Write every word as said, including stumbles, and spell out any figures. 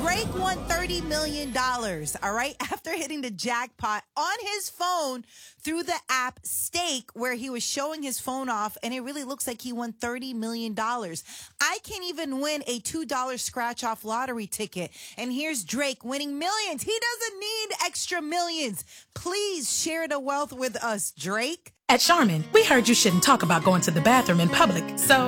Drake won thirty million dollars, all right, after hitting the jackpot on his phone through the app Stake, where he was showing his phone off, and it really looks like he won thirty million dollars. I can't even win a two dollar scratch-off lottery ticket, and here's Drake winning millions. He doesn't need extra millions. Please share the wealth with us, Drake. At Charmin, we heard you shouldn't talk about going to the bathroom in public, so